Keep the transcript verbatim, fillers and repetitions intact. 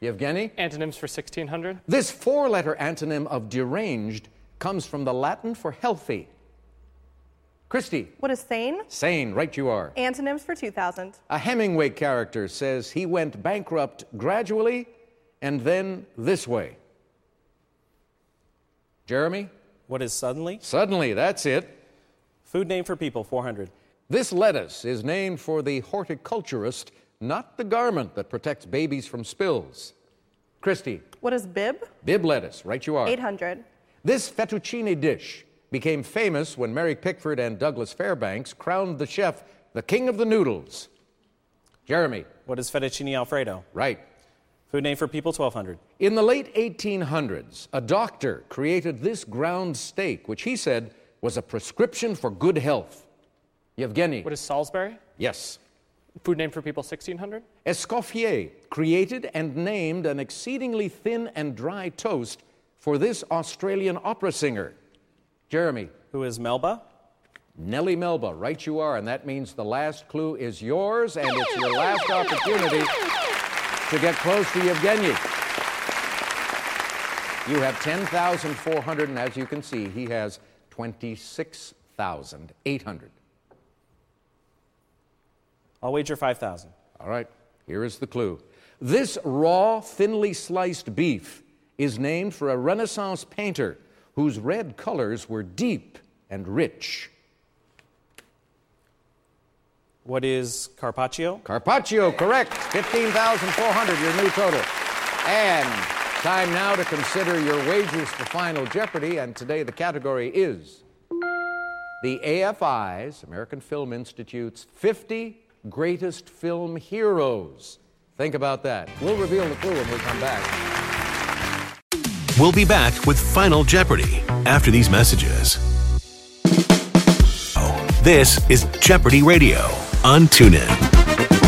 Yevgeny? Antonyms for sixteen hundred? This four-letter antonym of deranged comes from the Latin for healthy. Christy? What is sane? Sane, right you are. Antonyms for two thousand. A Hemingway character says he went bankrupt gradually and then this way. Jeremy? What is suddenly? Suddenly, that's it. Food name for people, four hundred. This lettuce is named for the horticulturist, not the garment that protects babies from spills. Christy? What is bib? Bib lettuce, right you are. eight hundred. This fettuccine dish became famous when Mary Pickford and Douglas Fairbanks crowned the chef the king of the noodles. Jeremy? What is fettuccine Alfredo? Right. Food name for people, twelve hundred. In the late eighteen hundreds, a doctor created this ground steak, which he said was a prescription for good health. Yevgeny? What is Salisbury? Yes. Food name for people, sixteen hundred? Escoffier created and named an exceedingly thin and dry toast for this Australian opera singer. Jeremy? Who is Melba? Nellie Melba, right you are, and that means the last clue is yours, and it's your last opportunity to get close to Yevgeny. You have ten thousand four hundred, and as you can see, he has twenty-six thousand eight hundred. I'll wager five thousand. All right, here is the clue. This raw, thinly sliced beef is named for a Renaissance painter whose red colors were deep and rich. What is Carpaccio? Carpaccio, correct. fifteen thousand four hundred, your new total. And time now to consider your wagers for Final Jeopardy, and today the category is the A F I's, American Film Institute's fifty Greatest Film Heroes. Think about that. We'll reveal the clue when we come back. We'll be back with Final Jeopardy after these messages. This is Jeopardy Radio on TuneIn.